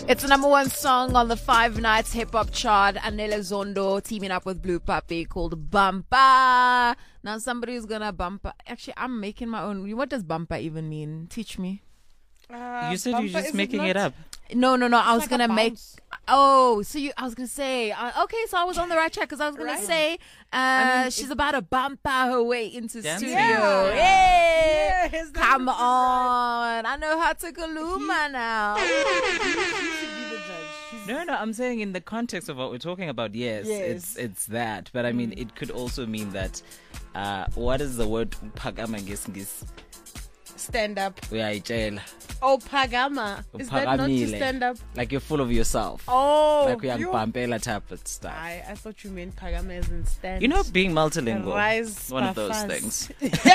It's the number one song on the 5 Nights hip hop chart. Anele Zondo teaming up with Blue Puppy called Bumper. Now somebody's gonna bumper. Actually, I'm making my own. What does bumper even mean? Teach me. You said you're just making it up. No. I was like gonna a make. bounce. Oh, so I was gonna say. Okay, so I was on the right track because I was gonna say. She's about to bumper her way into Dancing. studio. Yeah. Hey, Yes, that come is on! I know how to Kaluma now. She should be the judge. No, I'm saying in the context of what we're talking about, yes. It's that. But I mean, it could also mean that, what is the word phakama ngesingisi? Stand up. Uyayitshela. Oh, Pagama. Is that not to Uphakamile. stand up? Like you're full of yourself. Oh, Like uyampampela type of stuff. I thought you meant Pagama as in stand. You know, being multilingual. Rise One of those Bafas. things.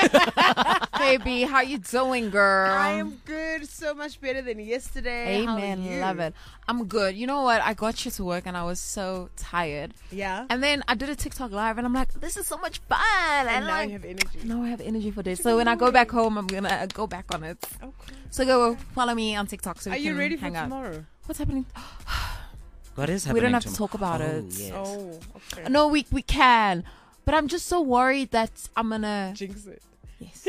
Baby, how you doing, girl? I am good. So much better than yesterday. How are Amen. you? Love it. I'm good. You know what? I got here to work and I was so tired. Yeah. And then I did a TikTok live and I'm like, this is so much fun. And now like, you have energy. now I have energy for this. So when I go back home, I'm going to go back on it. Okay. So go follow me on TikTok so Are we you can ready for hang out. tomorrow? What's happening? What is happening? We don't have to tomorrow? talk about it. Yes. Oh, okay. No, we can. But I'm just so worried that I'm going to... Jinx it. Yes.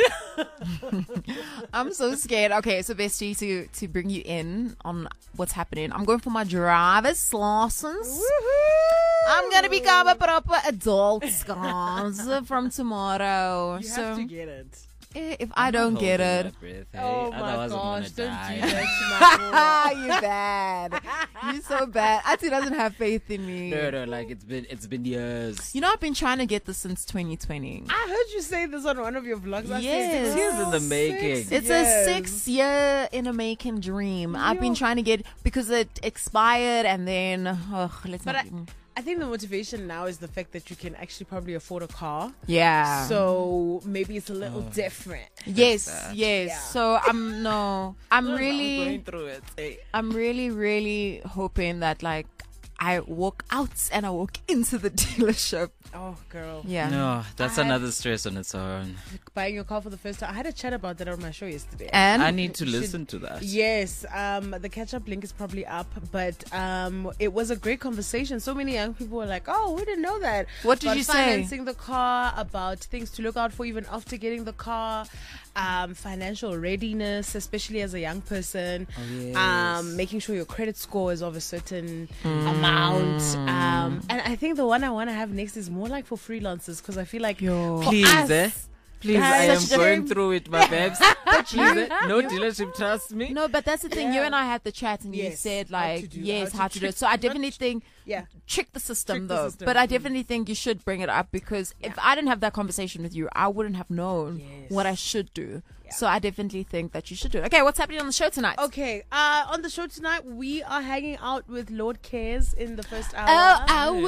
I'm so scared. Okay, so bestie, to bring you in on what's happening, I'm going for my driver's license. Woohoo! I'm gonna become a proper adult, guys, from tomorrow. You so have to get it. if I don't Hold get your it, breath, hey? Oh my Otherwise I'm gonna gosh, don't die. do that to my boy. you bad. You so bad. Ati doesn't have faith in me. No, like it's been years. You know, I've been trying to get this since 2020. I heard you say this on one of your vlogs. I Yes. said, 6 years in the making. It's a 6 year in a making dream. I've been Yo. trying to get because it expired and then let's But not. I think the motivation now is the fact that you can actually probably afford a car. Yeah. So maybe it's a little different. yes. Yeah. So I'm really going through it. Hey. I'm really hoping that like I walk out and I walk into the dealership. Oh, girl. Yeah. No, that's I- another stress on its own. Buying your car for the first time. I had a chat about that on my show yesterday. And I need to listen to that. Yes, the catch-up link is probably up, but it was a great conversation. So many young people were like, "Oh, we didn't know that." What did About you say? Financing the car, about things to look out for even after getting the car, financial readiness, especially as a young person, Oh, yes. making sure your credit score is of a certain amount. And I think the one I want to have next is more like for freelancers because I feel like Yo. for Please, us, Please, Guys, I am such a going shame. through it, my babes. Please, no dealership, trust me. no, but that's the thing. You Yeah. and I had the chat, and you Yes, said how like, to do- yes, how how to to do it. trick- So I not definitely think yeah. trick the system Trick the though. system. But I definitely think you should bring it up because if I didn't have that conversation with you, I wouldn't have known Yes. what I should do. Yeah. So I definitely think that you should do it. Okay, what's happening on the show tonight? Okay, on the show tonight, we are hanging out with Lord Cares in the first hour. Oh, I will.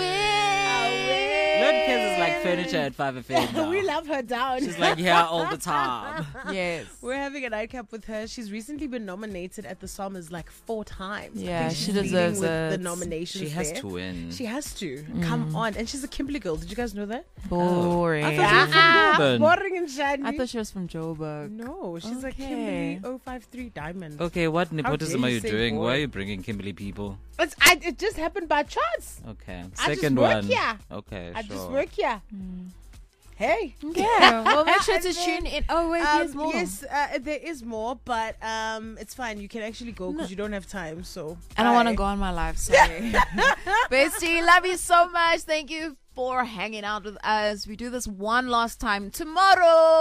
Lord Kez is like furniture at 5FM now. We love her down. She's like here all the time. Yes. We're having a nightcap with her. She's recently been nominated at the Summers like 4 times. I Yeah, think she she's leading deserves with it. the nominations. She has there. to win. She has to. Come on. And she's a Kimberley girl. Did you guys know that? Boring. I thought she was from Durban. Boring and shiny. I thought she was from Joburg. No, she's a Okay. Kimberley 053 Diamond. Okay, what nepotism dare are you you say doing? boy? Why are you bringing Kimberly people? It just happened by chance. Okay, I just second work one. here. Okay, I sure. just work here. Hey. Yeah, well, make sure And to then, tune in. Oh, wait, there's more. Yes, there is more, but it's fine. You can actually go because you don't have time. So I don't want to bye. go on my live, sorry. Bestie, love you so much. Thank you for hanging out with us. We do this one last time tomorrow.